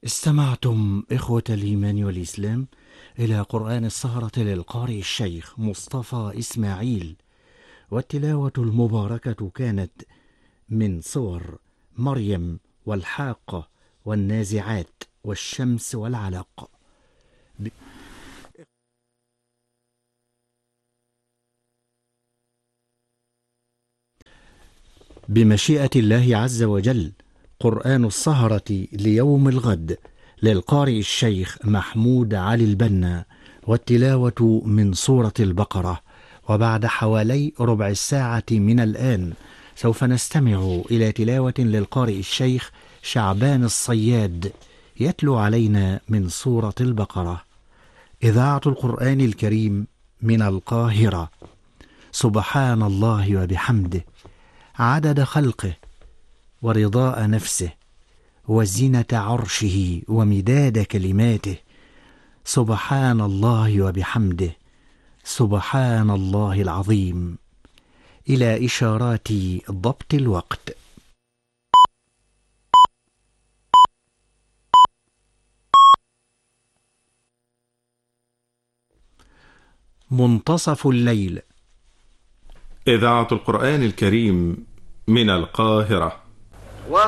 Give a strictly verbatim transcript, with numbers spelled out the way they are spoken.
استمعتم إخوة الإيمان والإسلام إلى قرآن السهرة للقارئ الشيخ مصطفى إسماعيل، والتلاوة المباركة كانت من صور مريم والحاقة والنازعات والشمس والعلق. بمشيئة الله عز وجل قرآن السهرة ليوم الغد للقارئ الشيخ محمود علي البنا، والتلاوة من سورة البقرة. وبعد حوالي ربع الساعة من الآن سوف نستمع إلى تلاوة للقارئ الشيخ شعبان الصياد يتلو علينا من سورة البقرة. إذاعة القرآن الكريم من القاهرة. سبحان الله وبحمده عدد خلقه ورضاء نفسه وزنة عرشه ومداد كلماته. سبحان الله وبحمده سبحان الله العظيم. إلى إشارات ضبط الوقت. منتصف الليل. إذاعة القرآن الكريم من القاهرة.